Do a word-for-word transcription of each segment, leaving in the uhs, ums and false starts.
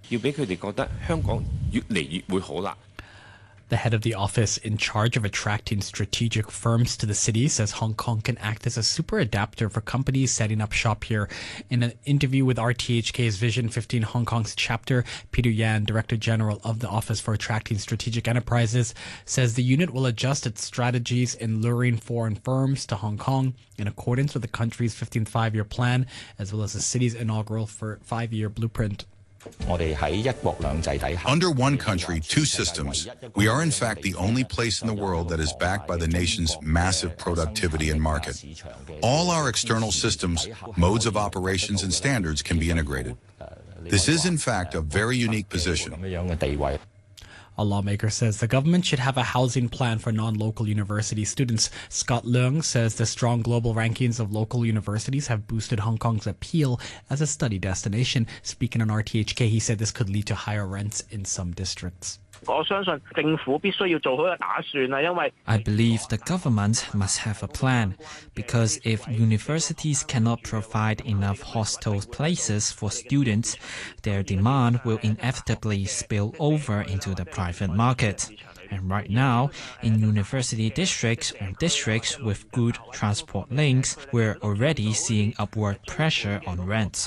要俾佢哋覺得香港越嚟越會好啦。 The head of the office in charge of attracting strategic firms to the city says Hong Kong can act as a super adapter for companies setting up shop here. In an interview with R T H K's Vision fifteen Hong Kong's chapter, Peter Yan, Director General of the Office for Attracting Strategic Enterprises, says the unit will adjust its strategies in luring foreign firms to Hong Kong in accordance with the country's fifteenth five-year plan, as well as the city's inaugural five-year blueprint. Under one country, two systems, we are in fact the only place in the world that is backed by the nation's massive productivity and market. All our external systems, modes of operations, and standards can be integrated. This is in fact a very unique position. A lawmaker says the government should have a housing plan for non-local university students. Scott Leung says the strong global rankings of local universities have boosted Hong Kong's appeal as a study destination. Speaking on R T H K, he said this could lead to higher rents in some districts. I believe the government must have a plan, because if universities cannot provide enough hostel places for students, their demand will inevitably spill over into the private market. And right now, in university districts or districts with good transport links, we're already seeing upward pressure on rents.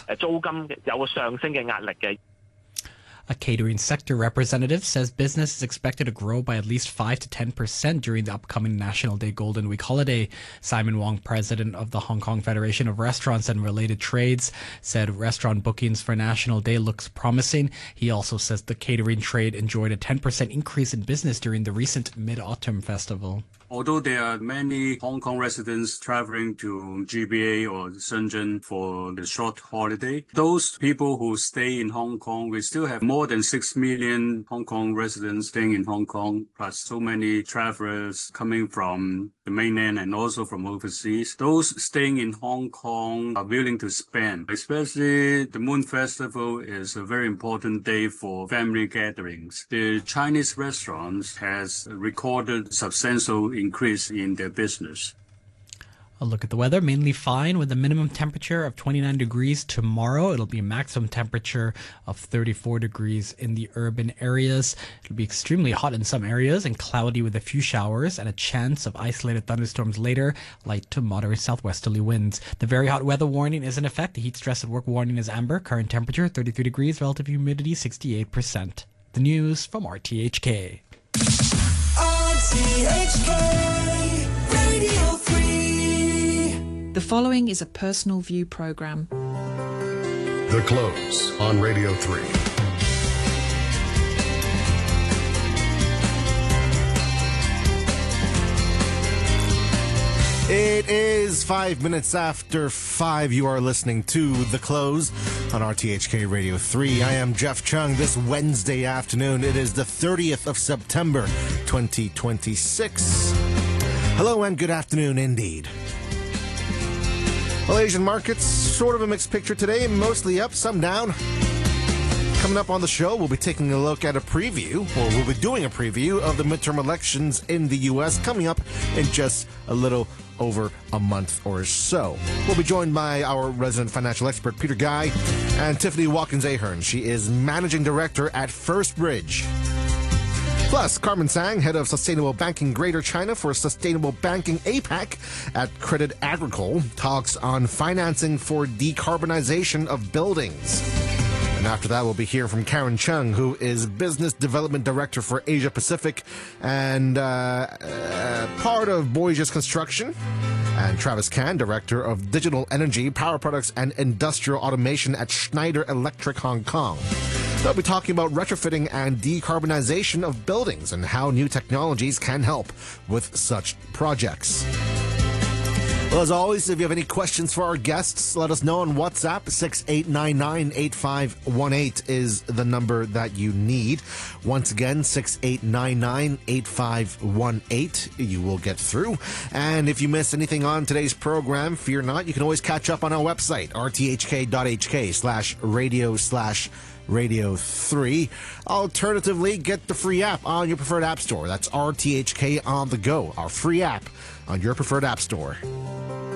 A catering sector representative says business is expected to grow by at least five to ten percent during the upcoming National Day Golden Week holiday. Simon Wong, president of the Hong Kong Federation of Restaurants and Related Trades, said restaurant bookings for National Day looks promising. He also says the catering trade enjoyed a ten percent increase in business during the recent Mid-Autumn Festival. Although there are many Hong Kong residents traveling to G B A or Shenzhen for the short holiday, those people who stay in Hong Kong, we still have more than six million Hong Kong residents staying in Hong Kong, plus so many travelers coming from the mainland and also from overseas. Those staying in Hong Kong are willing to spend. Especially the Moon Festival is a very important day for family gatherings. The Chinese restaurants has recorded substantial increase in their business. A look at the weather, mainly fine with a minimum temperature of twenty-nine degrees tomorrow. It'll be a maximum temperature of thirty-four degrees in the urban areas. It'll be extremely hot in some areas and cloudy with a few showers and a chance of isolated thunderstorms later, light to moderate southwesterly winds. The very hot weather warning is in effect. The heat stress at work warning is amber. Current temperature thirty-three degrees, relative humidity sixty-eight percent. The news from R T H K. R T H K Radio three. The following is a personal view program. The Close on Radio three. It is five minutes after five. You are listening to The Close on R T H K Radio three. I am Jeff Chung. This Wednesday afternoon, it is the thirtieth of September, twenty twenty-six. Hello and good afternoon indeed. Well, Asian markets, sort of a mixed picture today, mostly up, some down. Coming up on the show, we'll be taking a look at a preview, or we'll be doing a preview of the midterm elections in the U S coming up in just a little over a month or so. We'll be joined by our resident financial expert, Peter Guy, and Tiffany Watkins-Ahern. She is Managing Director at First Bridge. Plus, Carmen Sang, Head of Sustainable Banking Greater China for Sustainable Banking APAC at Credit Agricole, talks on financing for decarbonization of buildings. And after that, we'll be hearing from Karen Chung, who is Business Development Director for Asia Pacific and uh, uh, part of Boyges Construction. And Travis Can, Director of Digital Energy, Power Products and Industrial Automation at Schneider Electric Hong Kong. They'll be talking about retrofitting and decarbonization of buildings and how new technologies can help with such projects. Well, as always, if you have any questions for our guests, let us know on WhatsApp. six eight nine nine, eight five one eight is the number that you need. Once again, six eight nine nine, eight five one eight. You will get through. And if you miss anything on today's program, fear not. You can always catch up on our website, r t h k dot h k slash radio slash Radio three. Alternatively, get the free app on your preferred app store. That's R T H K On The Go, our free app on your preferred app store.